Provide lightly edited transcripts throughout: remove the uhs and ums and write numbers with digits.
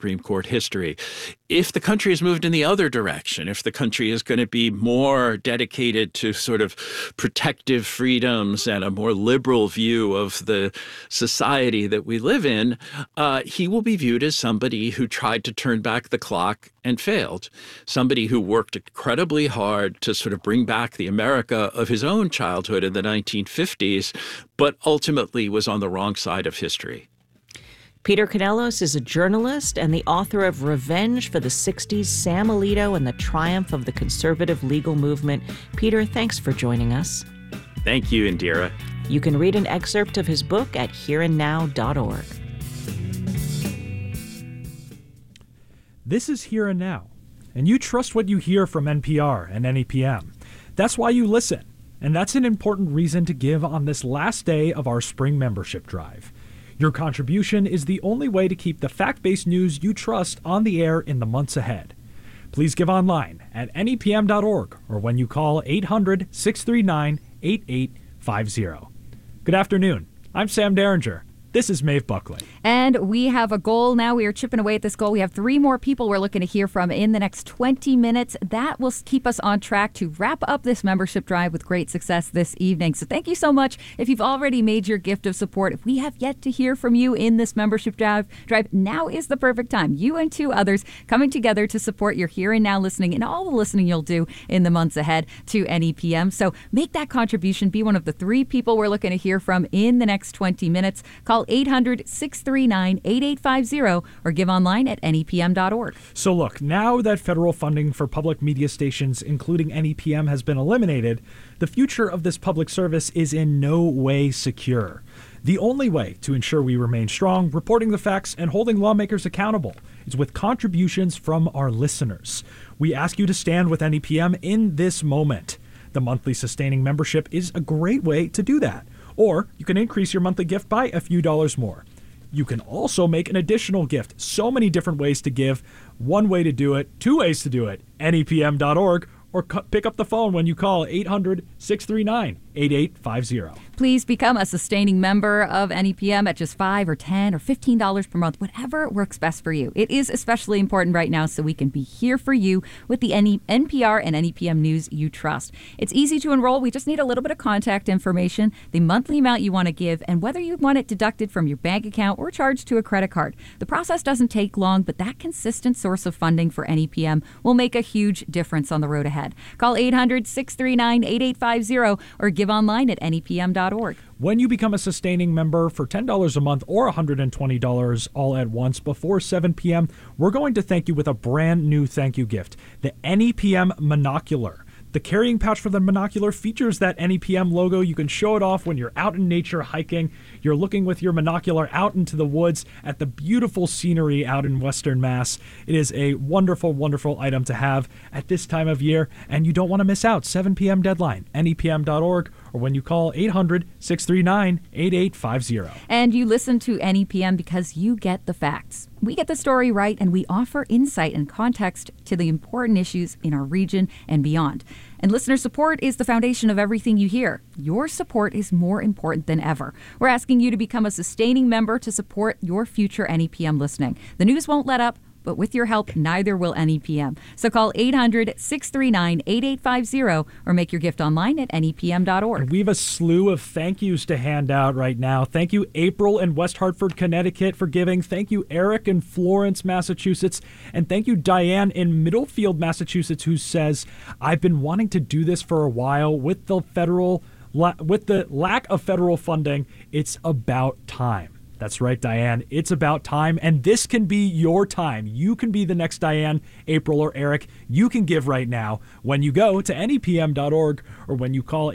Supreme Court history. If the country has moved in the other direction, if the country is going to be more dedicated to sort of protective freedoms and a more liberal view of the society that we live in, he will be viewed as somebody who tried to turn back the clock and failed, somebody who worked incredibly hard to sort of bring back the America of his own childhood in the 1950s, but ultimately was on the wrong side of history. Peter Canellos is a journalist and the author of Revenge for the 60s, Sam Alito and the Triumph of the Conservative Legal Movement. Peter, thanks for joining us. Thank you, Indira. You can read an excerpt of his book at hereandnow.org. This is Here and Now, and you trust what you hear from NPR and NEPM. That's why you listen, and that's an important reason to give on this last day of our spring membership drive. Your contribution is the only way to keep the fact-based news you trust on the air in the months ahead. Please give online at nepm.org or when you call 800-639-8850. Good afternoon. I'm Sam Derringer. This is Maeve Buckley. And we have a goal now. We are chipping away at this goal. We have 3 more people we're looking to hear from in the next 20 minutes. That will keep us on track to wrap up this membership drive with great success this evening. So thank you so much. If you've already made your gift of support, if we have yet to hear from you in this membership drive, now is the perfect time. You and 2 others coming together to support your Here and Now listening and all the listening you'll do in the months ahead to NEPM. So make that contribution. Be one of the 3 people we're looking to hear from in the next 20 minutes. Call 800-639-8850 or give online at nepm.org. So look, now that federal funding for public media stations, including NEPM, has been eliminated, the future of this public service is in no way secure. The only way to ensure we remain strong, reporting the facts, and holding lawmakers accountable is with contributions from our listeners. We ask you to stand with NEPM in this moment. The monthly sustaining membership is a great way to do that. Or you can increase your monthly gift by a few dollars more. You can also make an additional gift. So many different ways to give. One way to do it, 2 ways to do it, nepm.org, or pick up the phone when you call 800-639-8850. Please become a sustaining member of NEPM at just $5 or $10 or $15 per month, whatever works best for you. It is especially important right now so we can be here for you with the NPR and NEPM news you trust. It's easy to enroll. We just need a little bit of contact information, the monthly amount you want to give, and whether you want it deducted from your bank account or charged to a credit card. The process doesn't take long, but that consistent source of funding for NEPM will make a huge difference on the road ahead. Call 800-639-8850 or give online at nepm.org. When you become a sustaining member for $10 a month or $120 all at once before 7 p.m., we're going to thank you with a brand new thank you gift, the NEPM Monocular. The carrying pouch for the monocular features that NEPM logo. You can show it off when you're out in nature hiking. You're looking with your monocular out into the woods at the beautiful scenery out in Western Mass. It is a wonderful, wonderful item to have at this time of year, and you don't want to miss out. 7 p.m. deadline, nepm.org, or when you call 800-639-8850. And you listen to NEPM because you get the facts. We get the story right, and we offer insight and context to the important issues in our region and beyond. And listener support is the foundation of everything you hear. Your support is more important than ever. We're asking you to become a sustaining member to support your future NEPM listening. The news won't let up, but with your help, neither will NEPM. So call 800-639-8850 or make your gift online at nepm.org. We have a slew of thank yous to hand out right now. Thank you, April in West Hartford, Connecticut, for giving. Thank you, Eric in Florence, Massachusetts. And thank you, Diane in Middlefield, Massachusetts, who says, I've been wanting to do this for a while with the lack of federal funding. It's about time. That's right, Diane. It's about time, and this can be your time. You can be the next Diane, April, or Eric. You can give right now when you go to nepm.org or when you call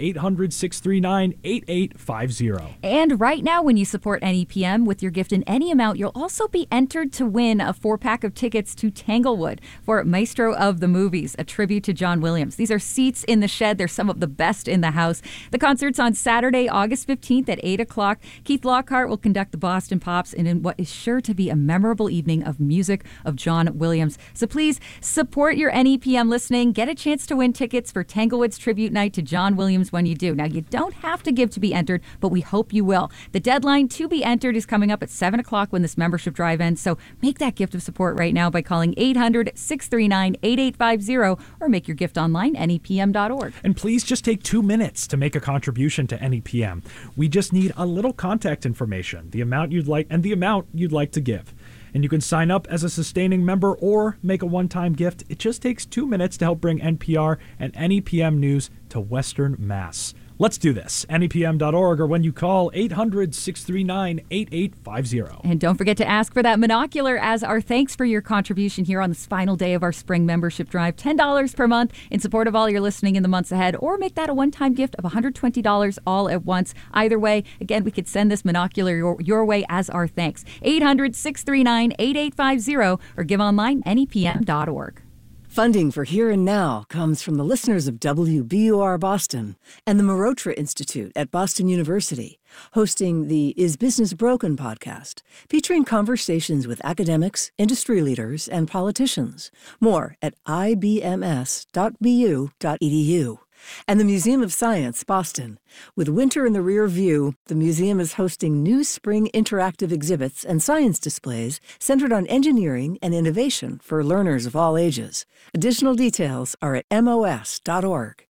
800-639-8850. And right now, when you support NEPM with your gift in any amount, you'll also be entered to win a 4-pack of tickets to Tanglewood for Maestro of the Movies, a tribute to John Williams. These are seats in the shed. They're some of the best in the house. The concert's on Saturday, August 15th at 8 o'clock. Keith Lockhart will conduct the Boss Boston Pops and in what is sure to be a memorable evening of music of John Williams. So please support your NEPM listening. Get a chance to win tickets for Tanglewood's tribute night to John Williams when you do. Now, you don't have to give to be entered, but we hope you will. The deadline to be entered is coming up at 7 o'clock when this membership drive ends. So make that gift of support right now by calling 800-639-8850 or make your gift online, nepm.org. And please just take 2 minutes to make a contribution to NEPM. We just need a little contact information, the amount you'd like to give. And you can sign up as a sustaining member or make a one-time gift. It just takes 2 minutes to help bring NPR and NEPM news to Western Mass. Let's do this. NEPM.org or when you call 800-639-8850. And don't forget to ask for that monocular as our thanks for your contribution here on this final day of our spring membership drive. $10 per month in support of all your listening in the months ahead, or make that a one-time gift of $120 all at once. Either way, again, we could send this monocular your way as our thanks. 800-639-8850 or give online, nepm.org. Funding for Here and Now comes from the listeners of WBUR Boston and the Marotra Institute at Boston University, hosting the Is Business Broken podcast, featuring conversations with academics, industry leaders, and politicians. More at ibms.bu.edu. And the Museum of Science, Boston. With winter in the rear view, the museum is hosting new spring interactive exhibits and science displays centered on engineering and innovation for learners of all ages. Additional details are at mos.org.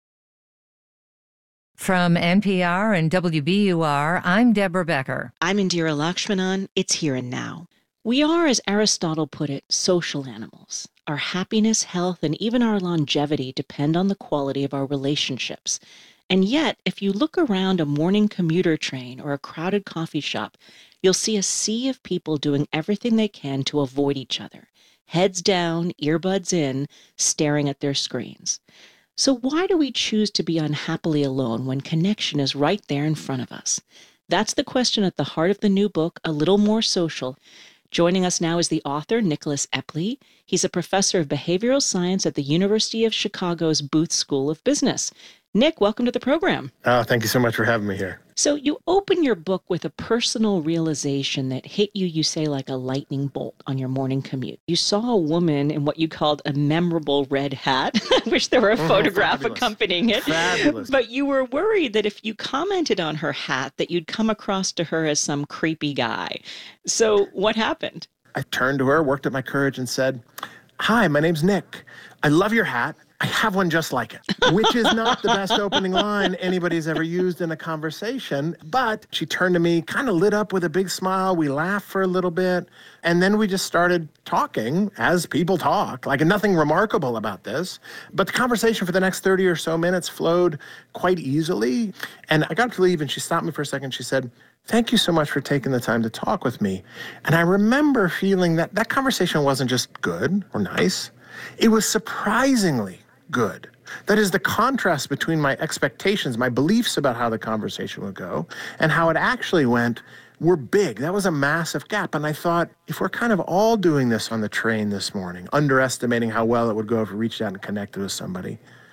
From NPR and WBUR, I'm Deborah Becker. I'm Indira Lakshmanan. It's Here and Now. We are, as Aristotle put it, social animals. Our happiness, health, and even our longevity depend on the quality of our relationships. And yet, if you look around a morning commuter train or a crowded coffee shop, you'll see a sea of people doing everything they can to avoid each other. Heads down, earbuds in, staring at their screens. So why do we choose to be unhappily alone when connection is right there in front of us? That's the question at the heart of the new book, A Little More Social. Joining us now is the author, Nicholas Epley. He's a professor of behavioral science at the University of Chicago's Booth School of Business. Nick, welcome to the program. Thank you so much for having me here. So you open your book with a personal realization that hit you, you say, like a lightning bolt on your morning commute. You saw a woman in what you called a memorable red hat. I wish there were a photograph accompanying it. Fabulous. But you were worried that if you commented on her hat, that you'd come across to her as some creepy guy. So what happened? I turned to her, worked up my courage, and said, "Hi, my name's Nick. I love your hat. I have one just like it," which is not the best opening line anybody's ever used in a conversation. But she turned to me, kind of lit up with a big smile. We laughed for a little bit. And then we just started talking as people talk, like nothing remarkable about this. But the conversation for the next 30 or so minutes flowed quite easily. And I got to leave and she stopped me for a second. She said, "Thank you so much for taking the time to talk with me." And I remember feeling that that conversation wasn't just good or nice. It was surprisingly good. That is, the contrast between my expectations, my beliefs about how the conversation would go, and how it actually went were big. That was a massive gap. And I thought, if we're kind of all doing this on the train this morning, underestimating how well it would go if we reached out and connected with somebody,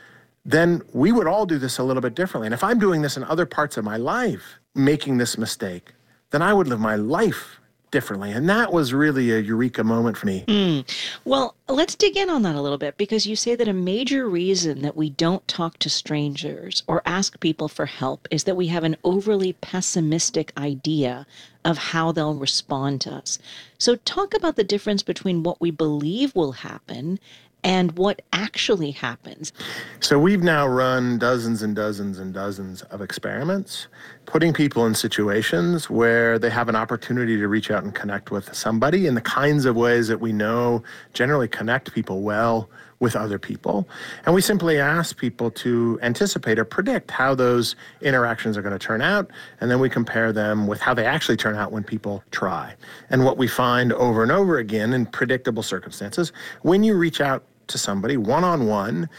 then we would all do this a little bit differently. And if I'm doing this in other parts of my life, making this mistake, then I would live my life differently. And that was really a eureka moment for me. Well, let's dig in on that a little bit, because you say that a major reason that we don't talk to strangers or ask people for help is that we have an overly pessimistic idea of how they'll respond to us. So talk about the difference between what we believe will happen and what actually happens. So we've now run dozens and dozens and dozens of experiments, putting people in situations where they have an opportunity to reach out and connect with somebody in the kinds of ways that we know generally connect people well with other people. And we simply ask people to anticipate or predict how those interactions are going to turn out, and then we compare them with how they actually turn out when people try. And what we find over and over again in predictable circumstances, when you reach out to somebody one-on-one,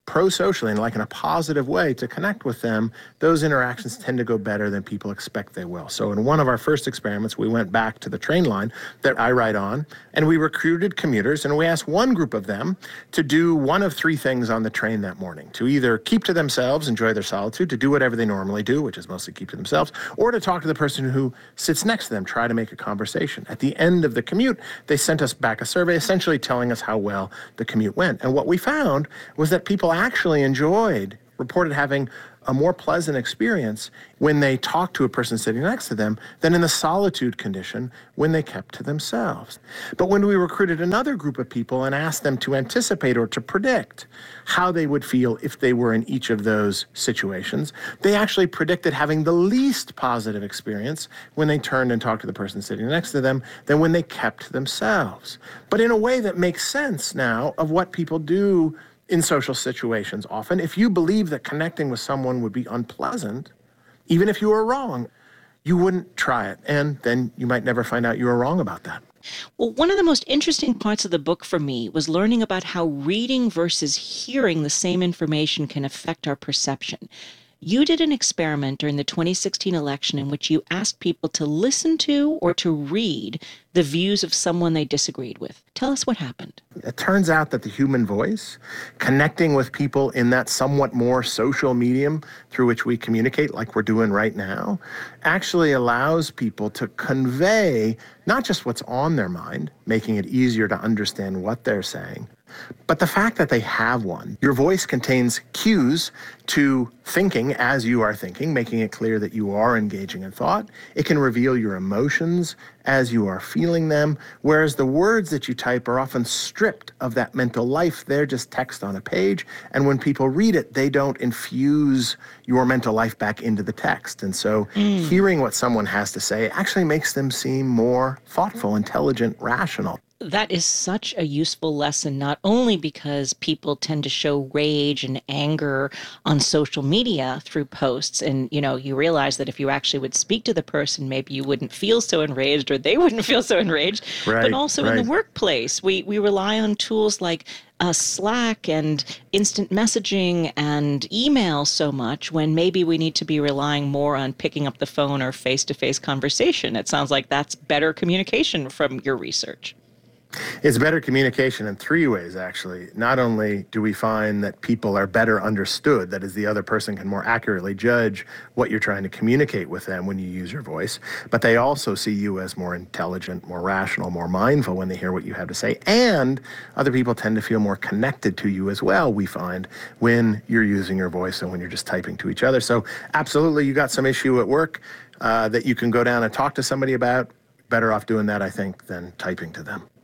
pro-socially and like in a positive way to connect with them, those interactions tend to go better than people expect they will. So in one of our first experiments, we went back to the train line that I ride on, and we recruited commuters, and we asked one group of them to do one of three things on the train that morning: to either keep to themselves, enjoy their solitude, to do whatever they normally do, which is mostly keep to themselves, or to talk to the person who sits next to them, try to make a conversation. At the end of the commute, they sent us back a survey essentially telling us how well the commute went. And what we found was that people actually reported having a more pleasant experience when they talked to a person sitting next to them than in the solitude condition when they kept to themselves. But when we recruited another group of people and asked them to anticipate or to predict how they would feel if they were in each of those situations, they actually predicted having the least positive experience when they turned and talked to the person sitting next to them than when they kept to themselves. But in a way that makes sense now of what people do in social situations. Often, if you believe that connecting with someone would be unpleasant, even if you were wrong, you wouldn't try it. And then you might never find out you were wrong about that. Well, one of the most interesting parts of the book for me was learning about how reading versus hearing the same information can affect our perception. You did an experiment during the 2016 election in which you asked people to listen to or to read the views of someone they disagreed with. Tell us what happened. It turns out that the human voice, connecting with people in that somewhat more social medium through which we communicate, like we're doing right now, actually allows people to convey not just what's on their mind, making it easier to understand what they're saying, but the fact that they have one. Your voice contains cues to thinking as you are thinking, making it clear that you are engaging in thought. It can reveal your emotions as you are feeling them, whereas the words that you type are often stripped of that mental life. They're just text on a page, and when people read it, they don't infuse your mental life back into the text. And so hearing what someone has to say actually makes them seem more thoughtful, intelligent, rational. That is such a useful lesson, not only because people tend to show rage and anger on social media through posts, and you realize that if you actually would speak to the person, maybe you wouldn't feel so enraged or they wouldn't feel so enraged, but also in the workplace. We rely on tools like Slack and instant messaging and email so much when maybe we need to be relying more on picking up the phone or face-to-face conversation. It sounds like that's better communication from your research. It's better communication in three ways, actually. Not only do we find that people are better understood, that is, the other person can more accurately judge what you're trying to communicate with them when you use your voice, but they also see you as more intelligent, more rational, more mindful when they hear what you have to say. And other people tend to feel more connected to you as well, we find, when you're using your voice and when you're just typing to each other. So absolutely, you got some issue at work that you can go down and talk to somebody about. Better off doing that, I think, than typing to them.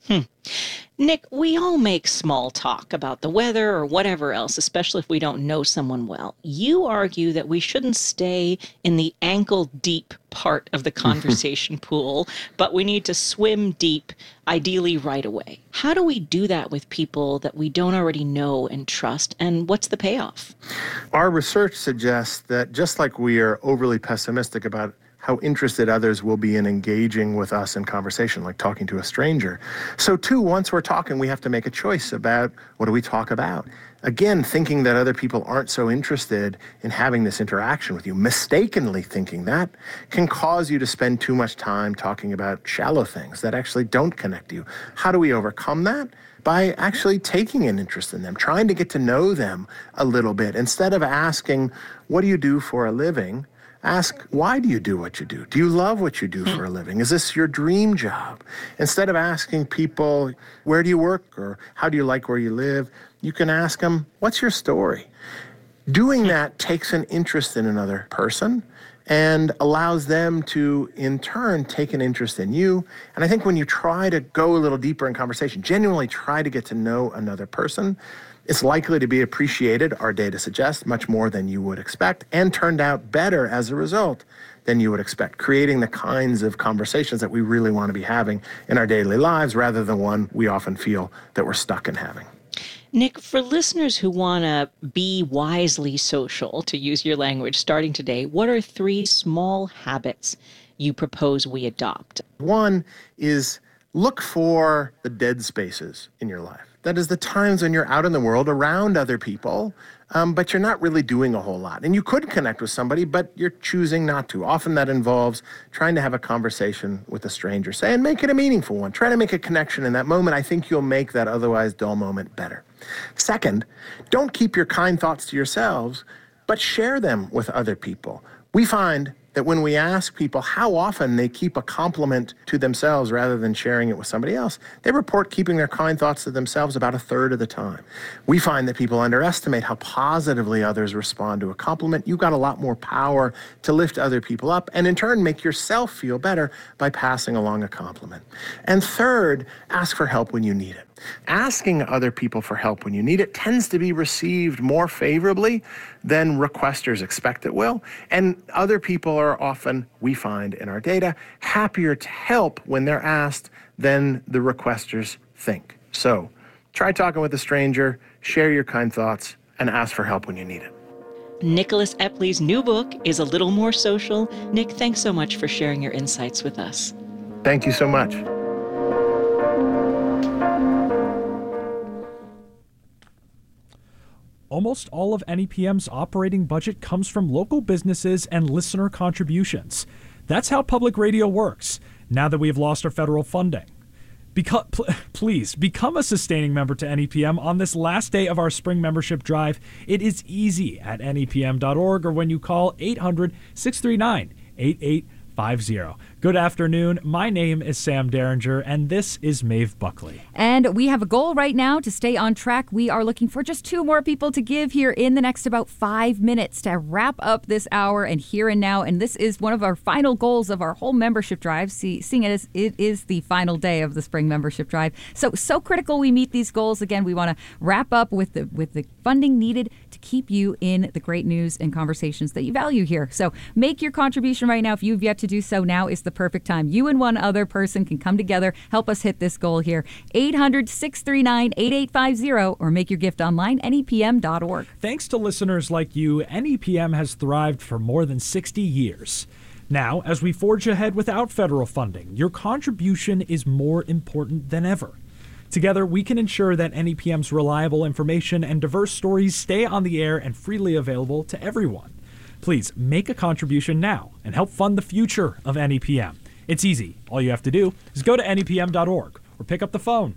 Nick, we all make small talk about the weather or whatever else, especially if we don't know someone well. You argue that we shouldn't stay in the ankle-deep part of the conversation pool, but we need to swim deep, ideally right away. How do we do that with people that we don't already know and trust, and what's the payoff? Our research suggests that just like we are overly pessimistic about how interested others will be in engaging with us in conversation, like talking to a stranger. So too, once we're talking, we have to make a choice about what do we talk about. Again, thinking that other people aren't so interested in having this interaction with you, mistakenly thinking that, can cause you to spend too much time talking about shallow things that actually don't connect you. How do we overcome that? By actually taking an interest in them, trying to get to know them a little bit. Instead of asking, what do you do for a living? Ask, why do you do what you do? Do you love what you do for a living? Is this your dream job? Instead of asking people, where do you work or how do you like where you live? You can ask them, what's your story? Doing that takes an interest in another person and allows them to, in turn, take an interest in you. And I think when you try to go a little deeper in conversation, genuinely try to get to know another person, it's likely to be appreciated, our data suggests, much more than you would expect, and turned out better as a result than you would expect, creating the kinds of conversations that we really want to be having in our daily lives rather than one we often feel that we're stuck in having. Nick, for listeners who want to be wisely social, to use your language, starting today, what are 3 small habits you propose we adopt? One is look for the dead spaces in your life. That is the times when you're out in the world around other people, but you're not really doing a whole lot. And you could connect with somebody, but you're choosing not to. Often that involves trying to have a conversation with a stranger, say, and make it a meaningful one. Try to make a connection in that moment. I think you'll make that otherwise dull moment better. Second, don't keep your kind thoughts to yourselves, but share them with other people. We find that when we ask people how often they keep a compliment to themselves rather than sharing it with somebody else, they report keeping their kind thoughts to themselves about a third of the time. We find that people underestimate how positively others respond to a compliment. You've got a lot more power to lift other people up and in turn make yourself feel better by passing along a compliment. And third, ask for help when you need it. Asking other people for help when you need it tends to be received more favorably than requesters expect it will. And other people are often, we find in our data, happier to help when they're asked than the requesters think. So try talking with a stranger, share your kind thoughts, and ask for help when you need it. Nicholas Epley's new book is A Little More Social. Nick, thanks so much for sharing your insights with us. Thank you so much. Almost all of NEPM's operating budget comes from local businesses and listener contributions. That's how public radio works, now that we have lost our federal funding. Please, become a sustaining member to NEPM on this last day of our spring membership drive. It is easy at nepm.org or when you call 800-639-8850. Good afternoon. My name is Sam Derringer, and this is Maeve Buckley. And we have a goal right now to stay on track. We are looking for just 2 more people to give here in the next about 5 minutes to wrap up this hour and here and now. And this is one of our final goals of our whole membership drive, seeing as it is the final day of the spring membership drive. So critical we meet these goals. Again, we want to wrap up with the funding needed to keep you in the great news and conversations that you value here. So make your contribution right now. If you've yet to do so, now is the perfect time. You and one other person can come together, help us hit this goal here. 800-639-8850 or make your gift online, nepm.org. Thanks to listeners like you, NEPM has thrived for more than 60 years. Now, as we forge ahead without federal funding, your contribution is more important than ever. Together, we can ensure that NEPM's reliable information and diverse stories stay on the air and freely available to everyone. Please make a contribution now and help fund the future of NEPM. It's easy. All you have to do is go to nepm.org or pick up the phone,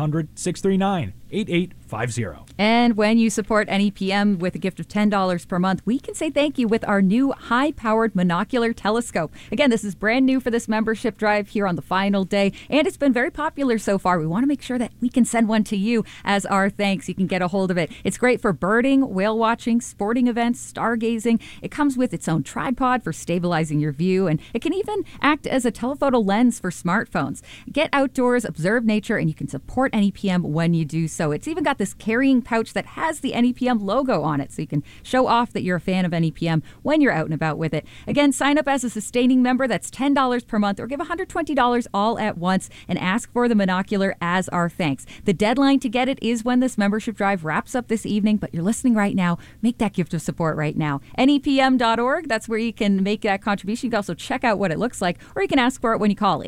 800-639-8850. And when you support NEPM with a gift of $10 per month, we can say thank you with our new high-powered monocular telescope. Again, this is brand new for this membership drive here on the final day, and it's been very popular so far. We want to make sure that we can send one to you as our thanks. You can get a hold of it. It's great for birding, whale watching, sporting events, stargazing. It comes with its own tripod for stabilizing your view, and it can even act as a telephoto lens for smartphones. Get outdoors, observe nature, and you can support NEPM when you do so. It's even got this carrying pouch that has the NEPM logo on it, so you can show off that you're a fan of NEPM when you're out and about with it. Again, sign up as a sustaining member. That's $10 per month, or give $120 all at once and ask for the monocular as our thanks. The deadline to get it is when this membership drive wraps up this evening, but you're listening right now. Make that gift of support right now. nepm.org, that's where you can make that contribution. You can also check out what it looks like, or you can ask for it when you call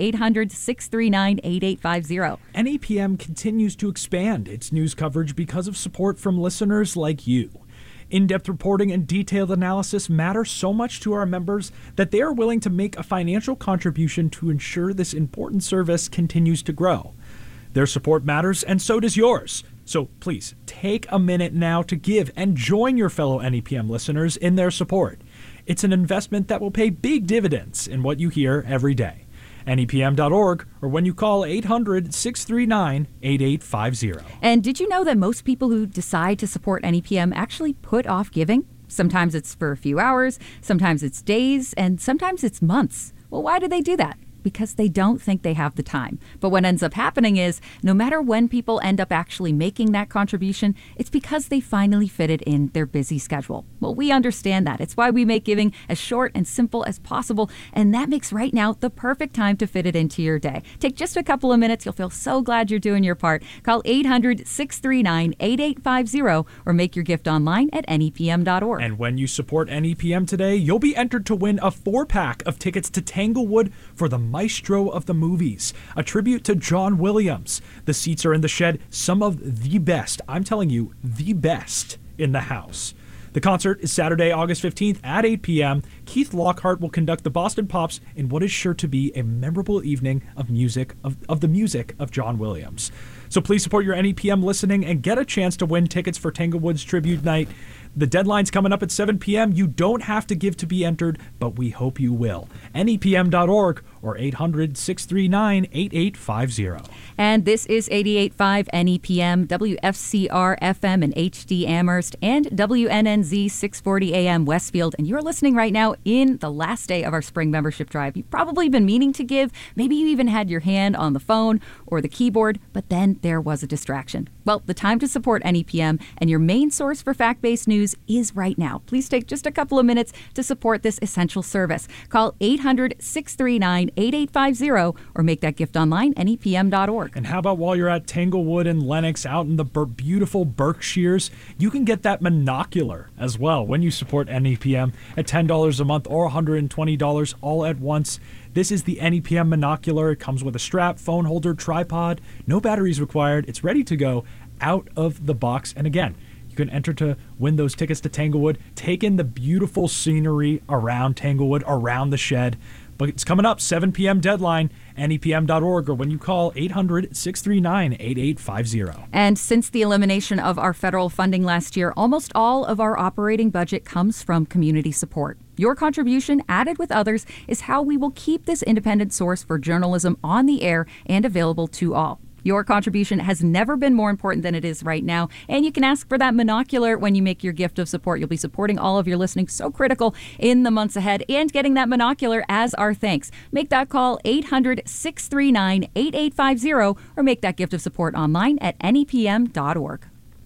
800-639-8850. NEPM continues to expand its news coverage because of support from listeners like you. In-depth reporting and detailed analysis matter so much to our members that they are willing to make a financial contribution to ensure this important service continues to grow. Their support matters, and so does yours. So please, take a minute now to give and join your fellow NEPM listeners in their support. It's an investment that will pay big dividends in what you hear every day. nepm.org, or when you call 800-639-8850. And did you know that most people who decide to support NEPM actually put off giving? Sometimes it's for a few hours, sometimes it's days, and sometimes it's months. Well, why do they do that? Because they don't think they have the time. But what ends up happening is, no matter when people end up actually making that contribution, it's because they finally fit it in their busy schedule. Well, we understand that. It's why we make giving as short and simple as possible, and that makes right now the perfect time to fit it into your day. Take just a couple of minutes. You'll feel so glad you're doing your part. Call 800-639-8850 or make your gift online at nepm.org. And when you support NEPM today, you'll be entered to win a 4-pack of tickets to Tanglewood for the maestro of the movies, a tribute to John Williams. The seats are in the shed, some of the best, I'm telling you, the best in the house. The concert is Saturday, August 15th at 8 p.m. Keith Lockhart will conduct the Boston Pops in what is sure to be a memorable evening of music of the music of John Williams. So please support your NEPM listening and get a chance to win tickets for Tanglewood's Tribute Night. The deadline's coming up at 7 p.m. You don't have to give to be entered, but we hope you will. NEPM.org or 800-639-8850. And this is 88.5 NEPM, WFCR FM and HD Amherst, and WNNZ 640 AM Westfield. And you're listening right now in the last day of our spring membership drive. You've probably been meaning to give. Maybe you even had your hand on the phone or the keyboard, but then there was a distraction. Well, the time to support NEPM and your main source for fact-based news is right now. Please take just a couple of minutes to support this essential service. Call 800-639-8850 or make that gift online, NEPM.org. And how about while you're at Tanglewood and Lenox out in the beautiful Berkshires, you can get that monocular as well when you support NEPM at $10 a month or $120 all at once. This is the NEPM monocular. It comes with a strap, phone holder, tripod, no batteries required. It's ready to go out of the box. And again, you can enter to win those tickets to Tanglewood. Take in the beautiful scenery around Tanglewood, around the shed. But it's coming up, 7 p.m. deadline, NEPM.org, or when you call 800-639-8850. And since the elimination of our federal funding last year, almost all of our operating budget comes from community support. Your contribution, added with others, is how we will keep this independent source for journalism on the air and available to all. Your contribution has never been more important than it is right now, and you can ask for that monocular when you make your gift of support. You'll be supporting all of your listening, so critical in the months ahead, and getting that monocular as our thanks. Make that call 800-639-8850 or make that gift of support online at NEPM.org.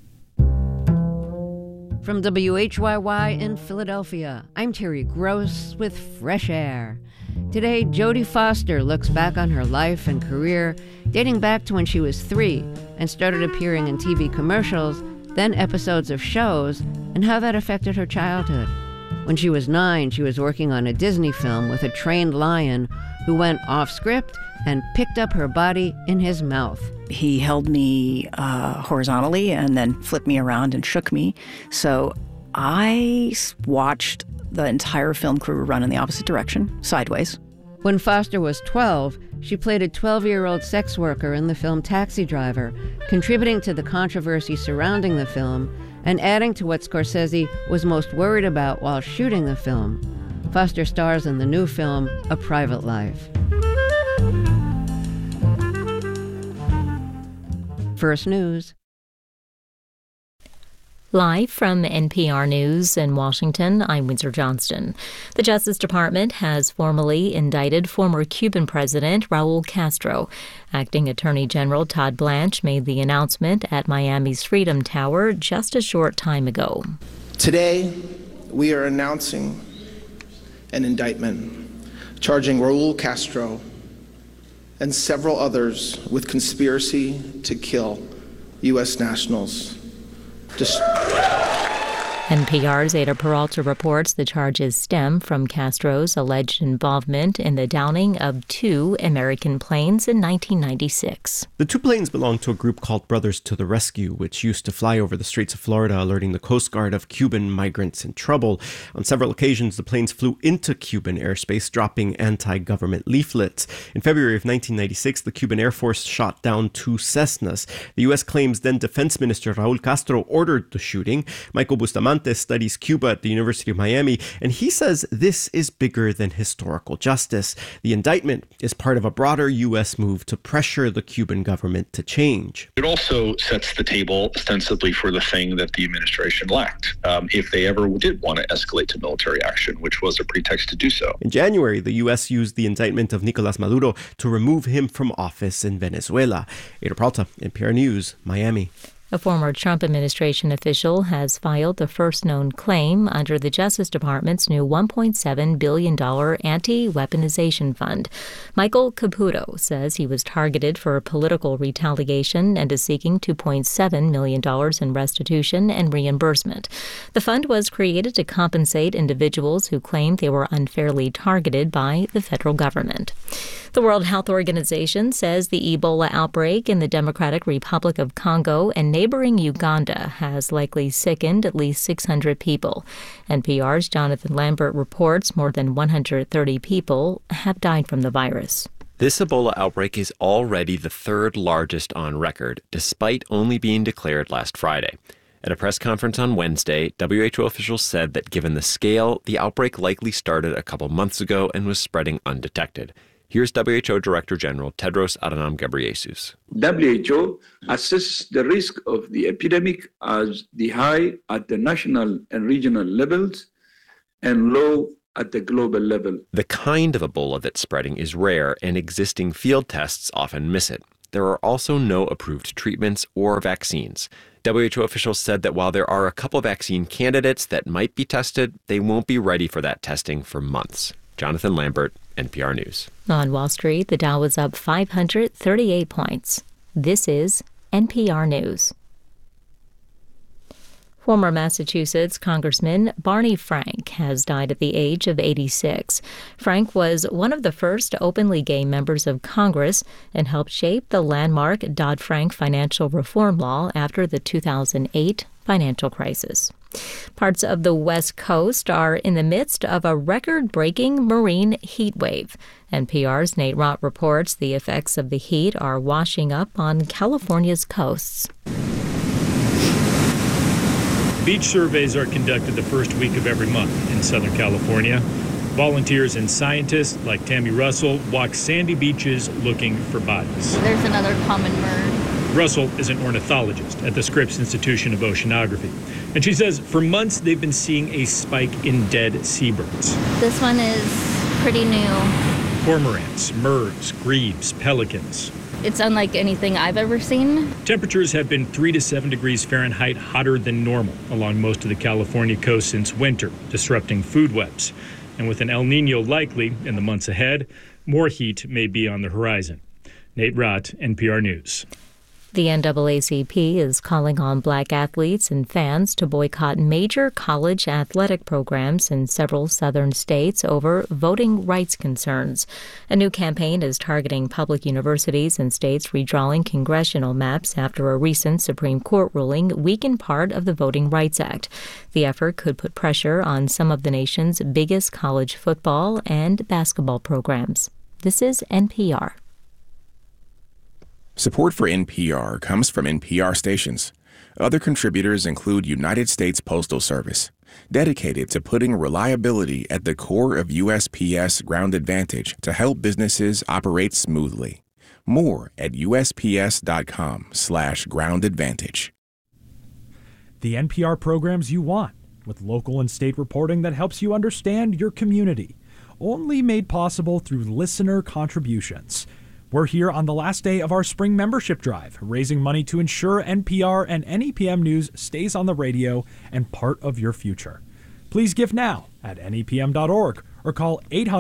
From WHYY in Philadelphia, I'm Terry Gross with Fresh Air. Today, Jodie Foster looks back on her life and career, dating back to when she was 3 and started appearing in TV commercials, then episodes of shows, and how that affected her childhood. When she was 9, she was working on a Disney film with a trained lion who went off script and picked up her body in his mouth. He held me horizontally and then flipped me around and shook me. So I watched the entire film crew run in the opposite direction, sideways. When Foster was 12, she played a 12-year-old sex worker in the film Taxi Driver, contributing to the controversy surrounding the film and adding to what Scorsese was most worried about while shooting the film. Foster stars in the new film, A Private Life. First News. Live from NPR News in Washington, I'm Windsor Johnston. The Justice Department has formally indicted former Cuban President Raul Castro. Acting Attorney General Todd Blanche made the announcement at Miami's Freedom Tower just a short time ago. Today, we are announcing an indictment charging Raul Castro and several others with conspiracy to kill U.S. nationals. NPR's Ada Peralta reports the charges stem from Castro's alleged involvement in the downing of 2 American planes in 1996. The 2 planes belonged to a group called Brothers to the Rescue, which used to fly over the Straits of Florida, alerting the Coast Guard of Cuban migrants in trouble. On several occasions, the planes flew into Cuban airspace, dropping anti-government leaflets. In February of 1996, the Cuban Air Force shot down 2 Cessnas. The U.S. claims then Defense Minister Raul Castro ordered the shooting. Michael Bustamante studies Cuba at the University of Miami, and he says this is bigger than historical justice. The indictment is part of a broader U.S. move to pressure the Cuban government to change. It also sets the table ostensibly for the thing that the administration lacked, if they ever did want to escalate to military action, which was a pretext to do so. In January, the U.S. used the indictment of Nicolas Maduro to remove him from office in Venezuela. Ada Peralta, NPR News, Miami. A former Trump administration official has filed the first known claim under the Justice Department's new $1.7 billion anti-weaponization fund. Michael Caputo says he was targeted for political retaliation and is seeking $2.7 million in restitution and reimbursement. The fund was created to compensate individuals who claimed they were unfairly targeted by the federal government. The World Health Organization says the Ebola outbreak in the Democratic Republic of Congo and neighboring Uganda has likely sickened at least 600 people. NPR's Jonathan Lambert reports more than 130 people have died from the virus. This Ebola outbreak is already the third largest on record, despite only being declared last Friday. At a press conference on Wednesday, WHO officials said that given the scale, the outbreak likely started a couple months ago and was spreading undetected. Here's WHO Director General Tedros Adhanom Ghebreyesus. WHO assesses the risk of the epidemic as the high at the national and regional levels and low at the global level. The kind of Ebola that's spreading is rare, and existing field tests often miss it. There are also no approved treatments or vaccines. WHO officials said that while there are a couple vaccine candidates that might be tested, they won't be ready for that testing for months. Jonathan Lambert, NPR News. On Wall Street, the Dow was up 538 points. This is NPR News. Former Massachusetts Congressman Barney Frank has died at the age of 86. Frank was one of the first openly gay members of Congress and helped shape the landmark Dodd-Frank financial reform law after the 2008 financial crisis. Parts of the West Coast are in the midst of a record-breaking marine heat wave. NPR's Nate Rott reports the effects of the heat are washing up on California's coasts. Beach surveys are conducted the first week of every month in Southern California. Volunteers and scientists like Tammy Russell walk sandy beaches looking for bodies. There's another common bird. Russell is an ornithologist at the Scripps Institution of Oceanography. And she says for months they've been seeing a spike in dead seabirds. This one is pretty new. Cormorants, murres, grebes, pelicans. It's unlike anything I've ever seen. Temperatures have been 3 to 7 degrees Fahrenheit hotter than normal along most of the California coast since winter, disrupting food webs. And with an El Niño likely in the months ahead, more heat may be on the horizon. Nate Rott, NPR News. The NAACP is calling on black athletes and fans to boycott major college athletic programs in several southern states over voting rights concerns. A new campaign is targeting public universities and states redrawing congressional maps after a recent Supreme Court ruling weakened part of the Voting Rights Act. The effort could put pressure on some of the nation's biggest college football and basketball programs. This is NPR. Support for NPR comes from NPR stations. Other contributors include United States Postal Service, dedicated to putting reliability at the core of USPS Ground Advantage to help businesses operate smoothly. More at USPS.com/Ground Advantage. The NPR programs you want, with local and state reporting that helps you understand your community. Only made possible through listener contributions. We're here on the last day of our spring membership drive, raising money to ensure NPR and NEPM News stays on the radio and part of your future. Please give now at NEPM.org or call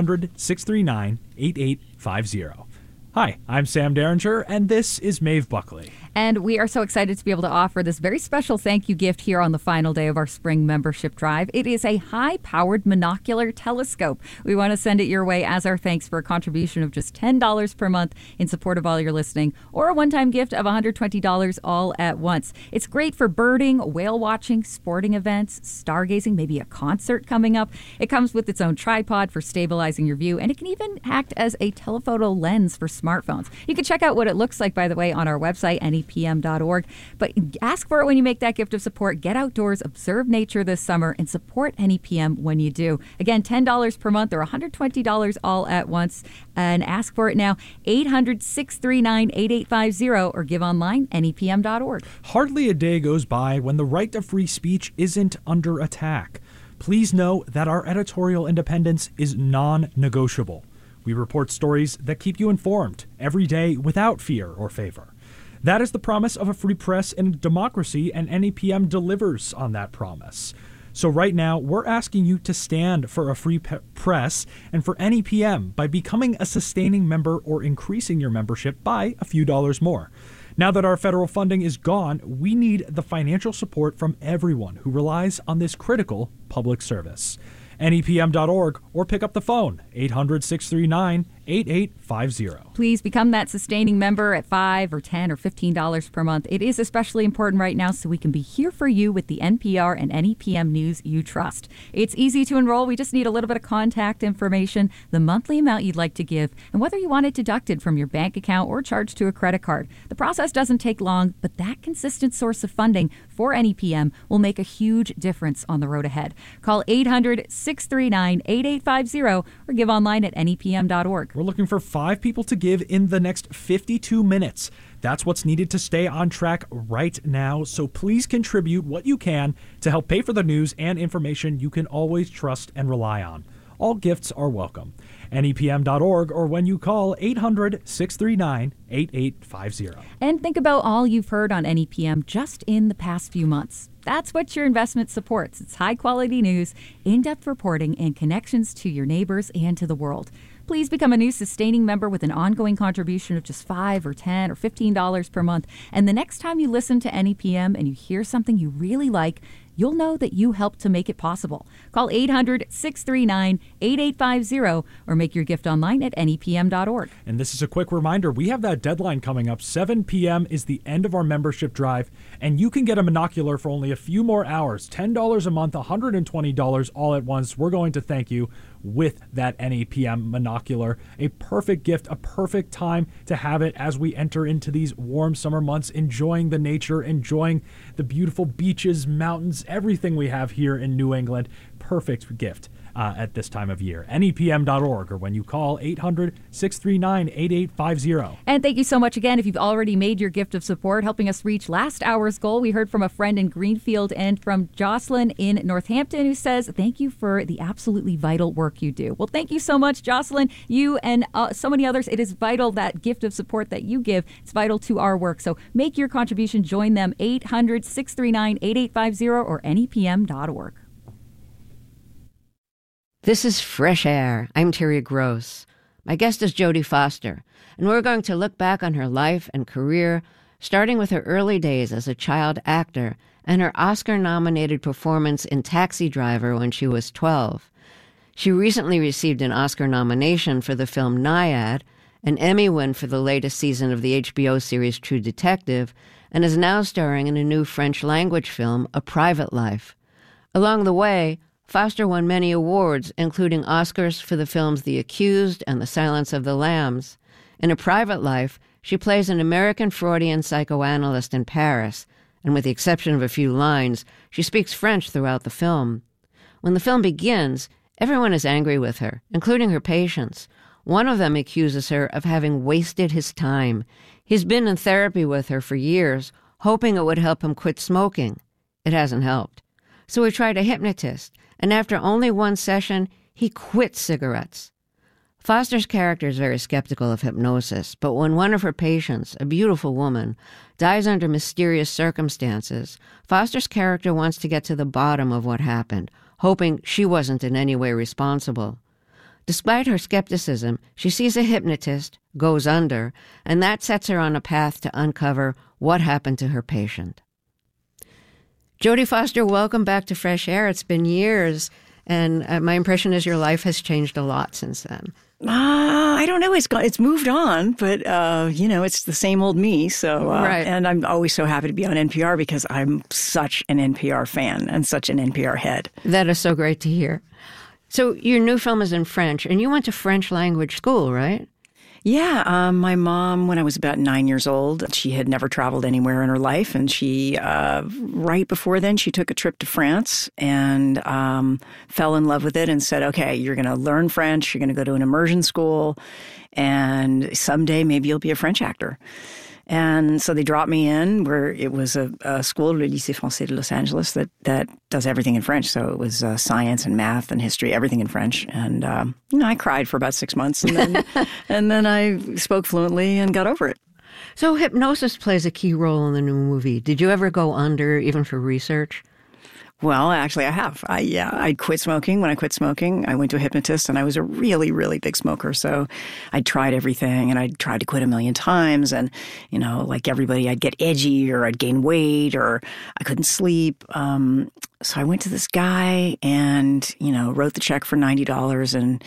800-639-8850. Hi, I'm Sam Derringer, and this is Maeve Buckley. And we are so excited to be able to offer this very special thank you gift here on the final day of our spring membership drive. It is a high-powered monocular telescope. We want to send it your way as our thanks for a contribution of just $10 per month in support of all your listening, or a one-time gift of $120 all at once. It's great for birding, whale watching, sporting events, stargazing, maybe a concert coming up. It comes with its own tripod for stabilizing your view, and it can even act as a telephoto lens for smartphones. You can check out what it looks like, by the way, on our website, NEPM.org. But ask for it when you make that gift of support. Get outdoors, observe nature this summer, and support NEPM when you do. Again, $10 per month or $120 all at once. And ask for it now, 800-639-8850, or give online, NEPM.org. Hardly a day goes by when the right to free speech isn't under attack. Please know that our editorial independence is non-negotiable. We report stories that keep you informed every day without fear or favor. That is the promise of a free press and a democracy, and NEPM delivers on that promise. So right now, we're asking you to stand for a free press and for NEPM by becoming a sustaining member or increasing your membership by a few dollars more. Now that our federal funding is gone, we need the financial support from everyone who relies on this critical public service. NEPM.org or pick up the phone, 800-639-8850. Please become that sustaining member at $5 or $10 or $15 per month. It is especially important right now so we can be here for you with the NPR and NEPM news you trust. It's easy to enroll. We just need a little bit of contact information, the monthly amount you'd like to give, and whether you want it deducted from your bank account or charged to a credit card. The process doesn't take long, but that consistent source of funding for NEPM will make a huge difference on the road ahead. Call 800-639-8850 or give online at NEPM.org. We're looking for 5 people to give in the next 52 minutes. That's what's needed to stay on track right now. So please contribute what you can to help pay for the news and information you can always trust and rely on. All gifts are welcome. NEPM.org or when you call 800-639-8850. And think about all you've heard on NEPM just in the past few months. That's what your investment supports. It's high-quality news, in-depth reporting, and connections to your neighbors and to the world. Please become a new sustaining member with an ongoing contribution of just $5 or $10 or $15 per month. And the next time you listen to NEPM and you hear something you really like, you'll know that you helped to make it possible. Call 800-639-8850 or make your gift online at NEPM.org. And this is a quick reminder, we have that deadline coming up. 7 p.m. is the end of our membership drive, and you can get a monocular for only a few more hours. $10 a month, $120 all at once. We're going to thank you with that NEPM monocular. A perfect gift, a perfect time to have it as we enter into these warm summer months, enjoying the nature, enjoying the beautiful beaches, mountains, everything we have here in New England. Perfect gift at this time of year. NEPM.org or when you call 800-639-8850. And thank you so much again if you've already made your gift of support, helping us reach last hour's goal. We heard from a friend in Greenfield and from Jocelyn in Northampton who says, thank you for the absolutely vital work you do. Well, thank you so much, Jocelyn. You and so many others. It is vital, that gift of support that you give. It's vital to our work. So make your contribution. Join them, 800-639-8850 or NEPM.org. This is Fresh Air. I'm Terry Gross. My guest is Jodie Foster, and we're going to look back on her life and career, starting with her early days as a child actor and her Oscar-nominated performance in Taxi Driver when she was 12. She recently received an Oscar nomination for the film Nyad, an Emmy win for the latest season of the HBO series True Detective, and is now starring in a new French-language film, A Private Life. Along the way, Foster won many awards, including Oscars for the films The Accused and The Silence of the Lambs. In A Private Life, she plays an American Freudian psychoanalyst in Paris, and with the exception of a few lines, she speaks French throughout the film. When the film begins, everyone is angry with her, including her patients. One of them accuses her of having wasted his time. He's been in therapy with her for years, hoping it would help him quit smoking. It hasn't helped. So he tried a hypnotist, and after only one session, he quit cigarettes. Foster's character is very skeptical of hypnosis, but when one of her patients, a beautiful woman, dies under mysterious circumstances, Foster's character wants to get to the bottom of what happened, hoping she wasn't in any way responsible. Despite her skepticism, she sees a hypnotist, goes under, and that sets her on a path to uncover what happened to her patient. Jodie Foster, welcome back to Fresh Air. It's been years, and my impression is your life has changed a lot since then. I don't know. It's moved on, but it's the same old me. So, right. And I'm always so happy to be on NPR because I'm such an NPR fan and such an NPR head. That is so great to hear. So your new film is in French, and you went to French language school, right? Yeah, my mom, when I was about 9 years old, she had never traveled anywhere in her life. And she, right before then, she took a trip to France and fell in love with it and said, okay, you're going to learn French. You're going to go to an immersion school. And someday maybe you'll be a French actor. And so they dropped me in where it was a school, Le Lycée Français de Los Angeles, that does everything in French. So it was science and math and history, everything in French. And, I cried for about 6 months and then, and then I spoke fluently and got over it. So hypnosis plays a key role in the new movie. Did you ever go under, even for research? Well, actually, I have. I quit smoking. When I quit smoking, I went to a hypnotist, and I was a really, really big smoker. So I tried everything, and I tried to quit a million times. And, you know, like everybody, I'd get edgy, or I'd gain weight, or I couldn't sleep. So I went to this guy and, you know, wrote the check for $90. And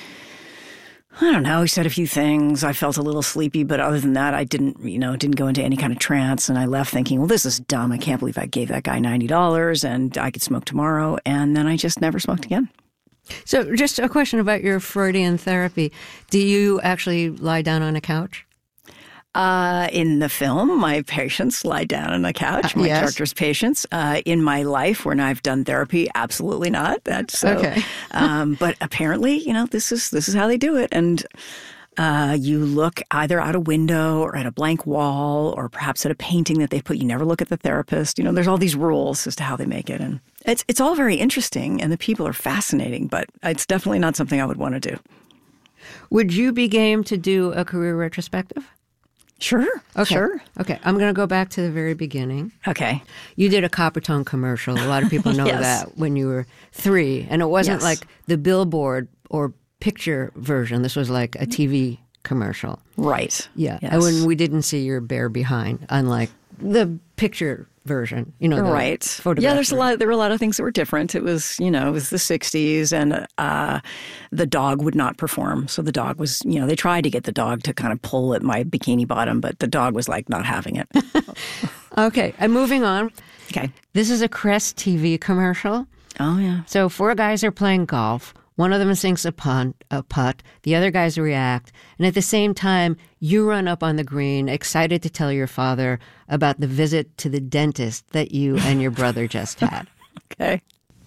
I don't know, he said a few things. I felt a little sleepy, but other than that, I didn't go into any kind of trance. And I left thinking, well, this is dumb. I can't believe I gave that guy $90 and I could smoke tomorrow. And then I just never smoked again. So just a question about your Freudian therapy. Do you actually lie down on a couch? In the film, my patients lie down on a couch, my character's patients. In my life, when I've done therapy, absolutely not. That's so. Okay. But apparently, you know, this is how they do it. And you look either out a window or at a blank wall or perhaps at a painting that they put. You never look at the therapist. You know, there's all these rules as to how they make it. And it's all very interesting, and the people are fascinating, but it's definitely not something I would want to do. Would you be game to do a career retrospective? Sure. Okay. Sure. Okay. I'm going to go back to the very beginning. Okay. You did a Coppertone commercial. A lot of people know that when you were 3. And it wasn't like the billboard or picture version. This was like a TV commercial. Right. Yeah. Yes. And when we didn't see your bare behind, unlike the picture version, you know, the right. photograph. Yeah, there were a lot of things that were different. It was, you know, it was the 60s, and the dog would not perform. So the dog was, you know, they tried to get the dog to kind of pull at my bikini bottom, but the dog was like not having it. Okay, I'm moving on. Okay. This is a Crest TV commercial. Oh, yeah. So 4 guys are playing golf. One of them sinks a putt. The other guys react. And at the same time, you run up on the green, excited to tell your father about the visit to the dentist that you and your brother just had. Okay.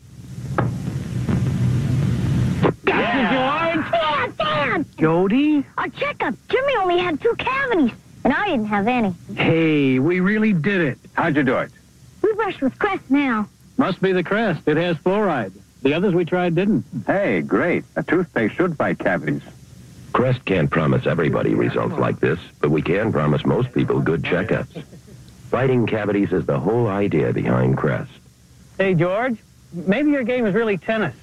Dad! Jody? A checkup. Jimmy only had 2 cavities, and I didn't have any. Hey, we really did it. How'd you do it? We brush with Crest now. Must be the Crest. It has fluoride. The others we tried didn't. Hey, great. A toothpaste should fight cavities. Crest can't promise everybody results like this, but we can promise most people good checkups. Fighting cavities is the whole idea behind Crest. Hey, George, maybe your game is really tennis.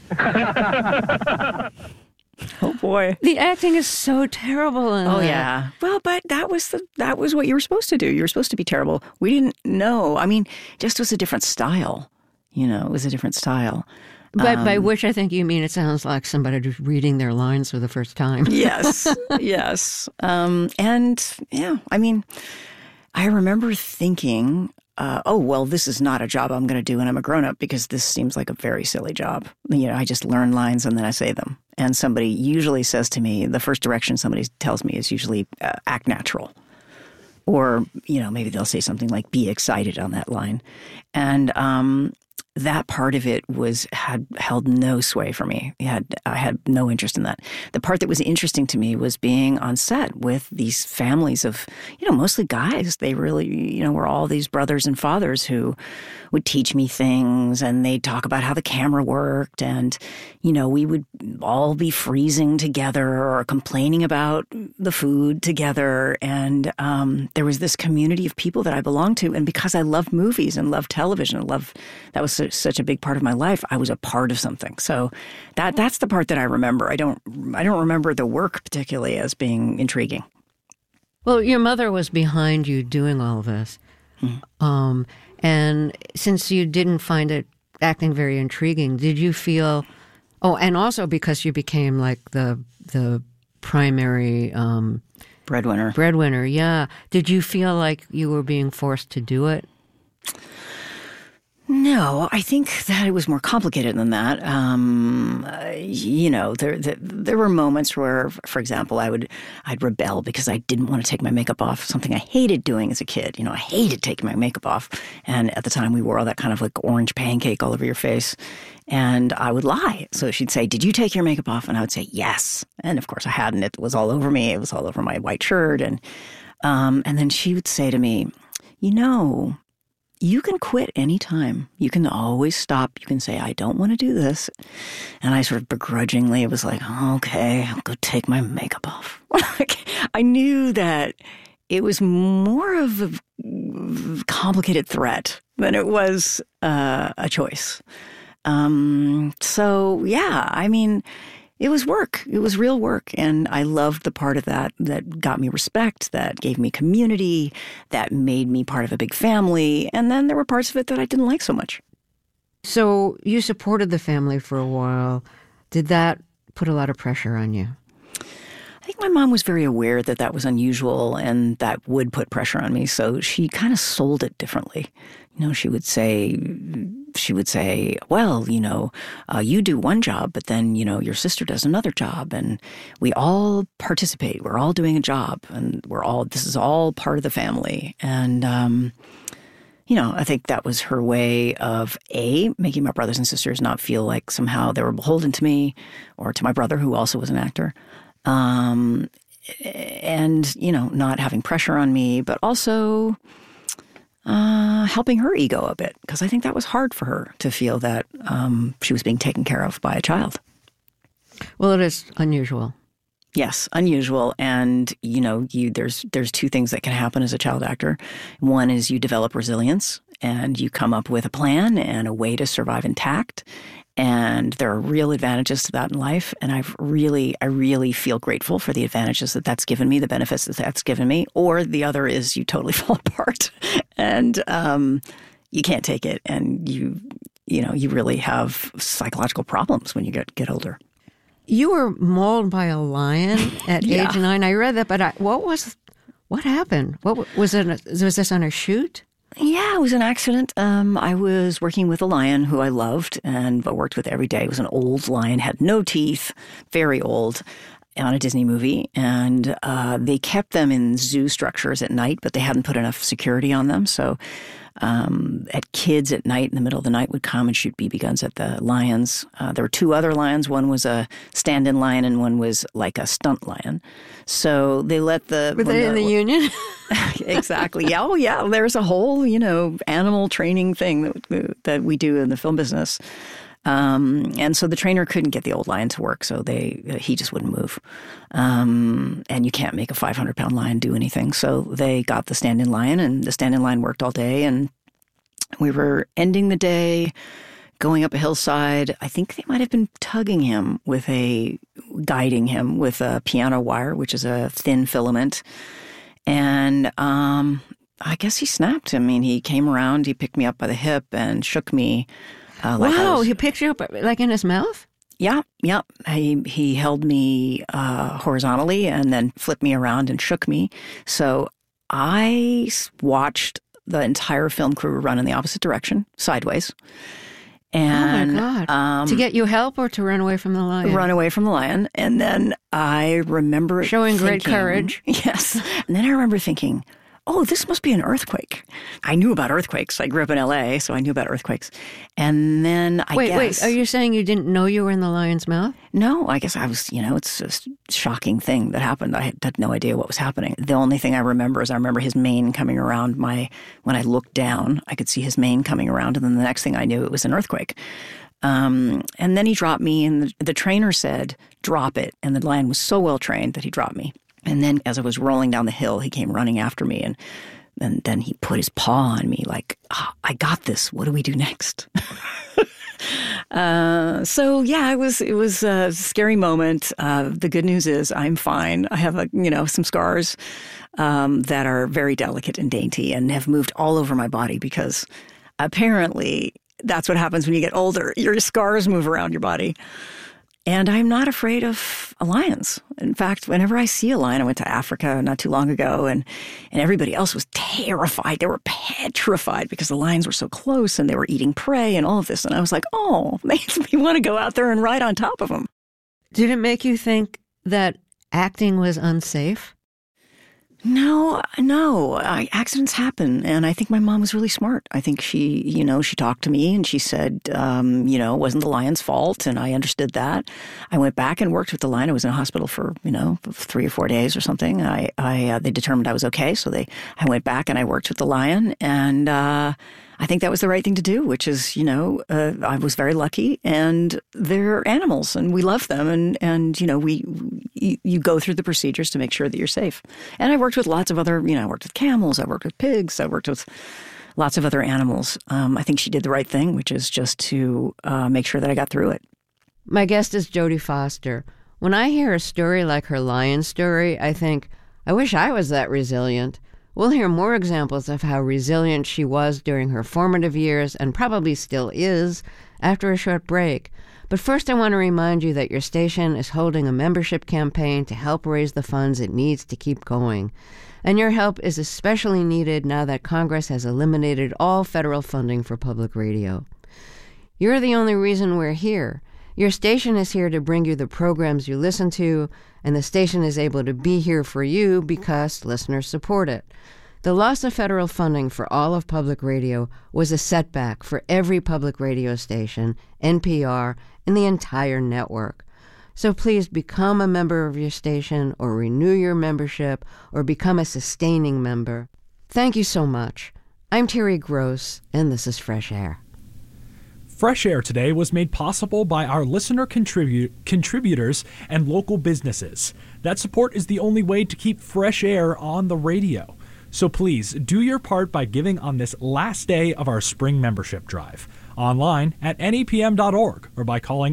Oh, boy. The acting is so terrible in that. Yeah. Well, but that was what you were supposed to do. You were supposed to be terrible. We didn't know. I mean, just was a different style. You know, it was a different style. But by which I think you mean it sounds like somebody just reading their lines for the first time. Yes, yes. And, yeah, I mean, I remember thinking, oh, well, this is not a job I'm going to do when I'm a grown-up because this seems like a very silly job. You know, I just learn lines and then I say them. And somebody usually says to me, the first direction somebody tells me is usually act natural. Or, you know, maybe they'll say something like, be excited on that line. And that part of it had held no sway for me. I had no interest in that. The part that was interesting to me was being on set with these families of, you know, mostly guys. They really, you know, were all these brothers and fathers who would teach me things, and they'd talk about how the camera worked, and, you know, we would all be freezing together or complaining about the food together. And there was this community of people that I belonged to, and because I loved movies and loved television, that was such a big part of my life, I was a part of something. So that's the part that I remember. I don't remember the work particularly as being intriguing. Well, your mother was behind you doing all this. And since you didn't find it acting very intriguing, did you feel, and also because you became like the primary breadwinner, yeah. Did you feel like you were being forced to do it? No, I think that it was more complicated than that. You know, there were moments where, for example, I'd rebel because I didn't want to take my makeup off, something I hated doing as a kid. You know, I hated taking my makeup off. And at the time, we wore all that kind of like orange pancake all over your face. And I would lie. So she'd say, did you take your makeup off? And I would say, yes. And of course I hadn't. It was all over me. It was all over my white shirt. And then she would say to me, you know, you can quit anytime. You can always stop. You can say, I don't want to do this. And I sort of begrudgingly was like, okay, I'll go take my makeup off. I knew that it was more of a complicated threat than it was a choice. So, yeah, I mean, it was work. It was real work. And I loved the part of that got me respect, that gave me community, that made me part of a big family. And then there were parts of it that I didn't like so much. So you supported the family for a while. Did that put a lot of pressure on you? I think my mom was very aware that that was unusual and that would put pressure on me. So she kind of sold it differently. You know, she would say, well, you know, you do one job, but then, you know, your sister does another job, and we all participate. We're all doing a job, and this is all part of the family. And, you know, I think that was her way of, making my brothers and sisters not feel like somehow they were beholden to me or to my brother, who also was an actor. And, you know, not having pressure on me, but also helping her ego a bit, because I think that was hard for her to feel that she was being taken care of by a child. Well, it is unusual. Yes, unusual. And, you know, there's two things that can happen as a child actor. One is you develop resilience and you come up with a plan and a way to survive intact. And there are real advantages to that in life. And I really feel grateful for the advantages that that's given me, the benefits that that's given me. Or the other is you totally fall apart and you can't take it. And you really have psychological problems when you get older. You were mauled by a lion at age 9. I read that, but what happened? Was this on a shoot? Yeah, it was an accident. I was working with a lion who I loved and worked with every day. It was an old lion, had no teeth, very old, on a Disney movie. And they kept them in zoo structures at night, but they hadn't put enough security on them. So kids at night, in the middle of the night, would come and shoot BB guns at the lions. There were two other lions. One was a stand-in lion and one was like a stunt lion. So they let the... Were they in the union? Exactly. Yeah. Oh, yeah. There's a whole, animal training thing that we do in the film business. And so the trainer couldn't get the old lion to work, so he just wouldn't move. And you can't make a 500-pound lion do anything. So they got the stand-in lion, and the stand-in lion worked all day. And we were ending the day, going up a hillside. I think they might have been guiding him with a piano wire, which is a thin filament. And I guess he snapped. I mean, he came around, he picked me up by the hip and shook me. He picked you up like in his mouth? Yeah. He held me horizontally and then flipped me around and shook me. So I watched the entire film crew run in the opposite direction, sideways. And, oh, my God. To get you help or to run away from the lion? Run away from the lion. And then I remember showing great courage. Yes. And then I remember thinking, oh, this must be an earthquake. I knew about earthquakes. I grew up in L.A., so I knew about earthquakes. And then Wait, are you saying you didn't know you were in the lion's mouth? No, I guess I was, it's a shocking thing that happened. I had no idea what was happening. The only thing I remember is his mane coming around when I looked down, I could see his mane coming around, and then the next thing I knew, it was an earthquake. And then he dropped me, and the trainer said, drop it. And the lion was so well trained that he dropped me. And then as I was rolling down the hill, he came running after me, and then he put his paw on me like, I got this. What do we do next? So yeah, it was a scary moment. The good news is I'm fine. I have some scars that are very delicate and dainty and have moved all over my body because apparently that's what happens when you get older. Your scars move around your body. And I'm not afraid of lions. In fact, whenever I see a lion, I went to Africa not too long ago, and everybody else was terrified. They were petrified because the lions were so close and they were eating prey and all of this. And I was like, oh, makes me want to go out there and ride on top of them. Did it make you think that acting was unsafe? No. Accidents happen. And I think my mom was really smart. I think she talked to me and she said, it wasn't the lion's fault. And I understood that. I went back and worked with the lion. I was in a hospital for, 3 or 4 days or something. They determined I was okay. So I went back and I worked with the lion. And I think that was the right thing to do, which is, I was very lucky, and they're animals and we love them. And you go through the procedures to make sure that you're safe. And I worked with lots of other, I worked with camels, I worked with pigs, I worked with lots of other animals. I think she did the right thing, which is just to make sure that I got through it. My guest is Jodie Foster. When I hear a story like her lion story, I think, I wish I was that resilient. We'll hear more examples of how resilient she was during her formative years, and probably still is, after a short break. But first I want to remind you that your station is holding a membership campaign to help raise the funds it needs to keep going. And your help is especially needed now that Congress has eliminated all federal funding for public radio. You're the only reason we're here. Your station is here to bring you the programs you listen to, and the station is able to be here for you because listeners support it. The loss of federal funding for all of public radio was a setback for every public radio station, NPR, and the entire network. So please become a member of your station, or renew your membership, or become a sustaining member. Thank you so much. I'm Terry Gross, and this is Fresh Air. Fresh Air today was made possible by our listener contributors and local businesses. That support is the only way to keep Fresh Air on the radio. So please do your part by giving on this last day of our spring membership drive. Online at nepm.org or by calling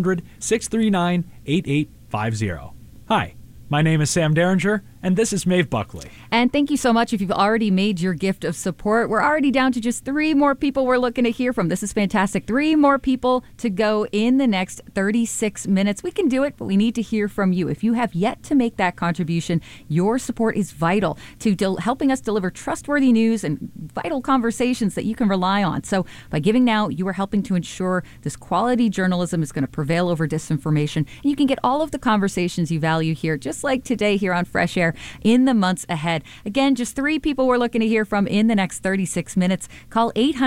800-639-8850. Hi, my name is Sam Derringer, and this is Maeve Buckley. And thank you so much if you've already made your gift of support. We're already down to just 3 more people we're looking to hear from. This is fantastic. 3 more people to go in the next 36 minutes. We can do it, but we need to hear from you. If you have yet to make that contribution, your support is vital to helping us deliver trustworthy news and vital conversations that you can rely on. So by giving now, you are helping to ensure this quality journalism is going to prevail over disinformation. And you can get all of the conversations you value here, just like today here on Fresh Air, in the months ahead. Again, just 3 people we're looking to hear from in the next 36 minutes. Call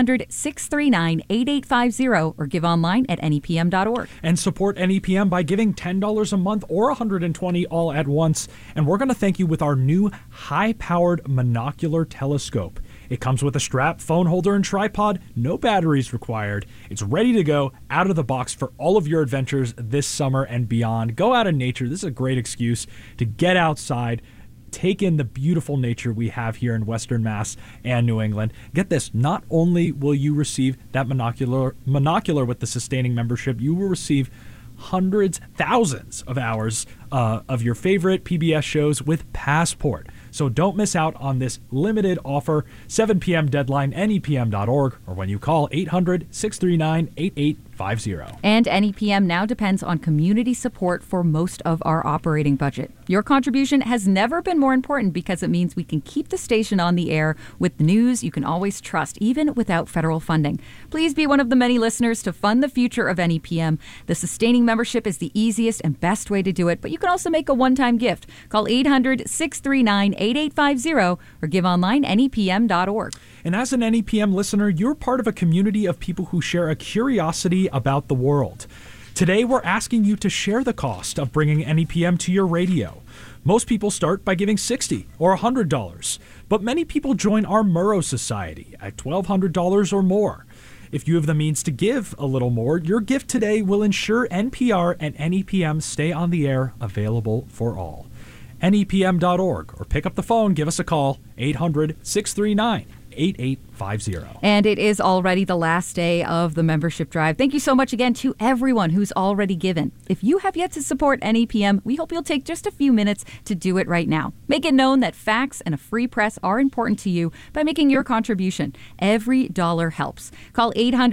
800-639-8850 or give online at nepm.org. And support NEPM by giving $10 a month or $120 all at once. And we're going to thank you with our new high-powered monocular telescope. It comes with a strap, phone holder, and tripod. No batteries required. It's ready to go out of the box for all of your adventures this summer and beyond. Go out in nature. This is a great excuse to get outside, take in the beautiful nature we have here in Western Mass and New England. Get this, not only will you receive that monocular with the sustaining membership, you will receive hundreds, thousands of hours of your favorite PBS shows with Passport. So don't miss out on this limited offer. 7 p.m. deadline, nepm.org, or when you call 800-639-8850. And NEPM now depends on community support for most of our operating budget. Your contribution has never been more important because it means we can keep the station on the air with news you can always trust, even without federal funding. Please be one of the many listeners to fund the future of NEPM. The sustaining membership is the easiest and best way to do it, but you can also make a one-time gift. Call 800-639-8850 or give online nepm.org. And as an NEPM listener, you're part of a community of people who share a curiosity about the world. Today, we're asking you to share the cost of bringing NEPM to your radio. Most people start by giving $60 or $100, but many people join our Murrow Society at $1,200 or more. If you have the means to give a little more, your gift today will ensure NPR and NEPM stay on the air, available for all. NEPM.org, or pick up the phone, give us a call, 800-639-8850. And it is already the last day of the membership drive. Thank you so much again to everyone who's already given. If you have yet to support NEPM, we hope you'll take just a few minutes to do it right now. Make it known that facts and a free press are important to you by making your contribution. Every dollar helps. Call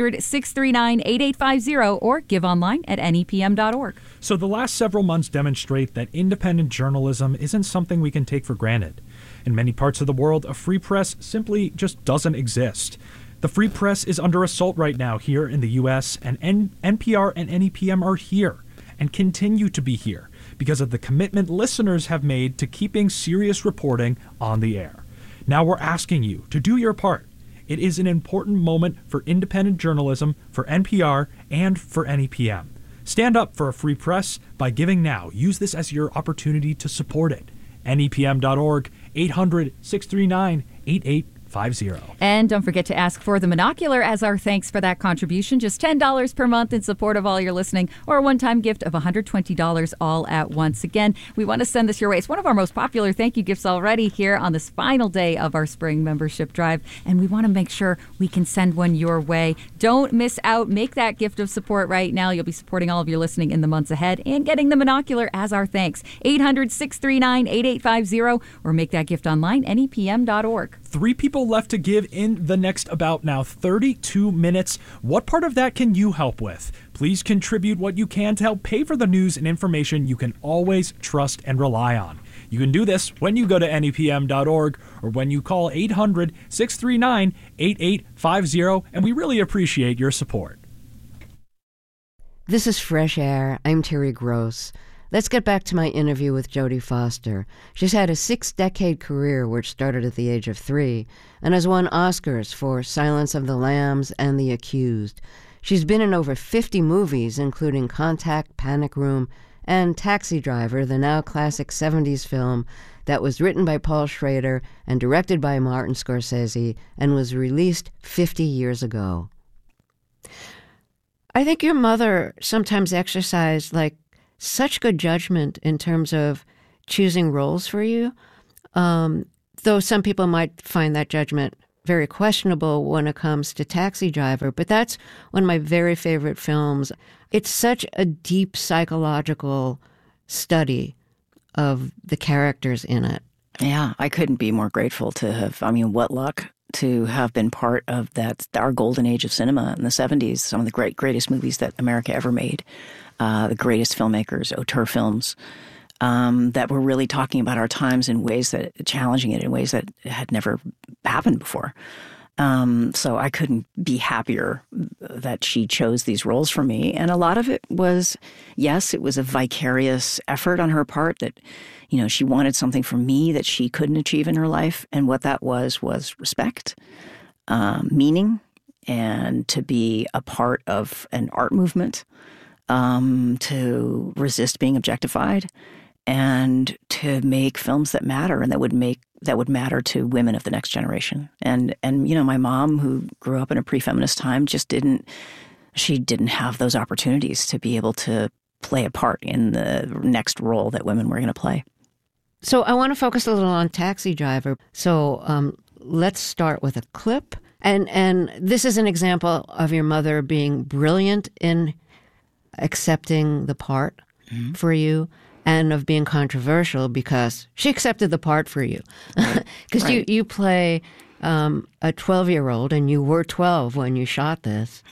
800-639-8850 or give online at nepm.org. So the last several months demonstrate that independent journalism isn't something we can take for granted. In many parts of the world, a free press simply just doesn't exist. The free press is under assault right now here in the U.S., and NPR and NEPM are here and continue to be here because of the commitment listeners have made to keeping serious reporting on the air. Now we're asking you to do your part. It is an important moment for independent journalism, for NPR, and for NEPM. Stand up for a free press by giving now. Use this as your opportunity to support it. NEPM.org, 800-639-8850. And don't forget to ask for the Monocular as our thanks for that contribution. Just $10 per month in support of all your listening, or a one-time gift of $120 all at once. Again, we want to send this your way. It's one of our most popular thank you gifts already here on this final day of our spring membership drive, and we want to make sure we can send one your way. Don't miss out. Make that gift of support right now. You'll be supporting all of your listening in the months ahead and getting the Monocular as our thanks. 800-639-8850, or make that gift online, nepm.org. 3 people left to give in the next about now 32 minutes. What part of that can you help with? Please contribute what you can to help pay for the news and information you can always trust and rely on. You can do this when you go to nepm.org or when you call 800-639-8850, and we really appreciate your support. This is Fresh Air. I'm Terry Gross. Let's get back to my interview with Jodie Foster. She's had a 6-decade career, which started at the age of 3, and has won Oscars for Silence of the Lambs and The Accused. She's been in over 50 movies, including Contact, Panic Room, and Taxi Driver, the now classic 70s film that was written by Paul Schrader and directed by Martin Scorsese and was released 50 years ago. I think your mother sometimes exercised, such good judgment in terms of choosing roles for you, though some people might find that judgment very questionable when it comes to Taxi Driver, but that's one of my very favorite films. It's such a deep psychological study of the characters in it. Yeah, I couldn't be more grateful to have, what luck to have been part of our golden age of cinema in the 70s, some of the greatest movies that America ever made. The greatest filmmakers, auteur films, that were really talking about our times in ways that, challenging it in ways that had never happened before. So I couldn't be happier that she chose these roles for me. And a lot of it was, yes, it was a vicarious effort on her part that, she wanted something from me that she couldn't achieve in her life. And what that was respect, meaning, and to be a part of an art movement, to resist being objectified, and to make films that matter and that would matter to women of the next generation. And my mom, who grew up in a pre-feminist time, didn't have those opportunities to be able to play a part in the next role that women were going to play. So I want to focus a little on Taxi Driver. So let's start with a clip. And this is an example of your mother being brilliant in accepting the part for you, and of being controversial because she accepted the part for you. Because you play a 12-year-old, and you were 12 when you shot this.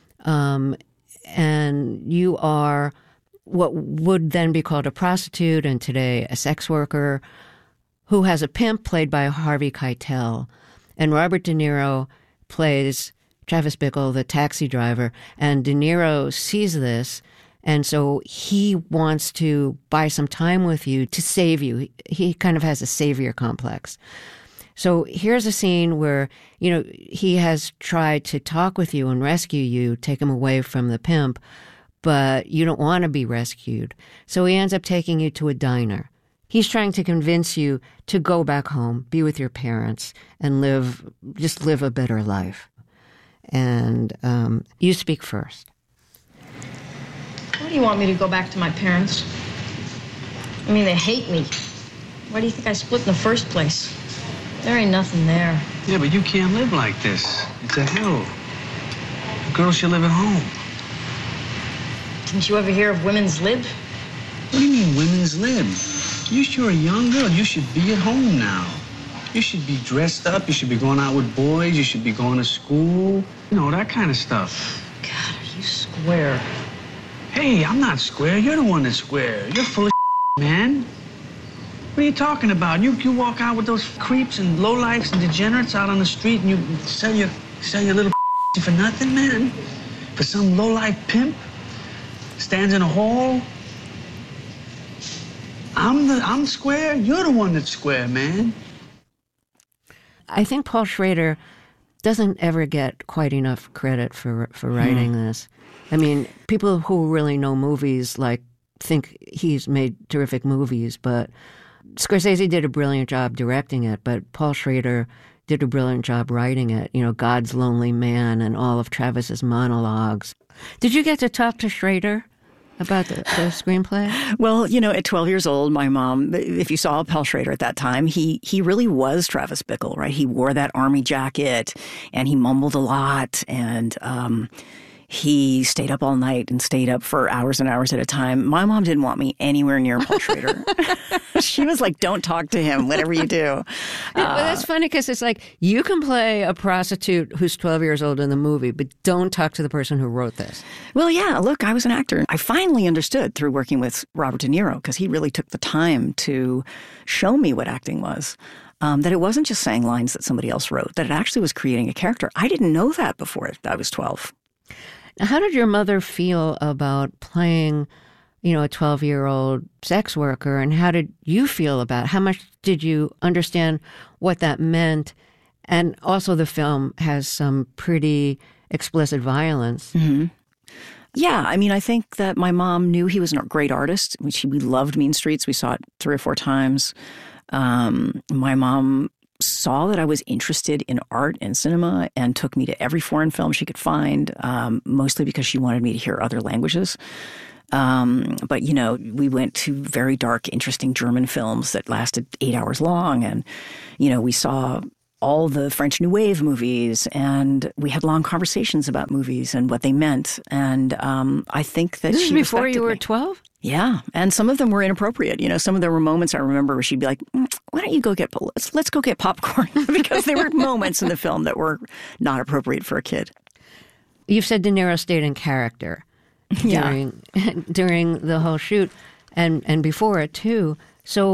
And you are what would then be called a prostitute, and today a sex worker, who has a pimp played by Harvey Keitel. And Robert De Niro plays Travis Bickle, the taxi driver, and De Niro sees this, and so he wants to buy some time with you to save you. He kind of has a savior complex. So here's a scene where, he has tried to talk with you and rescue you, take him away from the pimp, but you don't want to be rescued. So he ends up taking you to a diner. He's trying to convince you to go back home, be with your parents, and live a better life. And you speak first. Why do you want me to go back to my parents? They hate me. Why do you think I split in the first place? There ain't nothing there. Yeah, but you can't live like this. It's a hell. The girl should live at home. Didn't you ever hear of women's lib? What do you mean, women's lib? You're a young girl. You should be at home now. You should be dressed up. You should be going out with boys. You should be going to school. That kind of stuff. God, are you square? Hey, I'm not square. You're the one that's square. You're full of man. What are you talking about? You walk out with those creeps and lowlifes and degenerates out on the street, and you sell your little for nothing, man? For some lowlife pimp? Stands in a hall? I'm square. You're the one that's square, man. I think Paul Schrader doesn't ever get quite enough credit for writing this. People who really know movies think he's made terrific movies, but Scorsese did a brilliant job directing it, but Paul Schrader did a brilliant job writing it. You know, God's Lonely Man and all of Travis's monologues. Did you get to talk to Schrader about the screenplay? Well, you know, at 12 years old, my mom, if you saw Paul Schrader at that time, he really was Travis Bickle, right? He wore that army jacket and he mumbled a lot, and he stayed up all night and stayed up for hours and hours at a time. My mom didn't want me anywhere near Paul Schrader. She was like, don't talk to him, whatever you do. Well, that's funny because it's like you can play a prostitute who's 12 years old in the movie, but don't talk to the person who wrote this. Well, yeah, look, I was an actor. I finally understood through working with Robert De Niro, because he really took the time to show me what acting was. That it wasn't just saying lines that somebody else wrote, that it actually was creating a character. I didn't know that before I was 12. Now, how did your mother feel about playing, you know, a 12-year-old sex worker, and how did you feel about it? How much did you understand what that meant? And also the film has some pretty explicit violence. Mm-hmm. Yeah, I mean, I think that my mom knew he was a great artist. We loved Mean Streets. We saw it 3 or 4 times. My mom saw that I was interested in art and cinema and took me to every foreign film she could find, mostly because she wanted me to hear other languages. But, you know, we went to very dark, interesting German films that lasted 8 hours long. And, you know, we saw all the French New Wave movies, and we had long conversations about movies and what they meant. And I think that this she was before you were me. 12? Yeah, and some of them were inappropriate. You know, some of there were moments I remember where she'd be like, "Why don't you go get let's go get popcorn?" Because there were moments in the film that were not appropriate for a kid. You've said De Niro stayed in character during the whole shoot, and before it too. So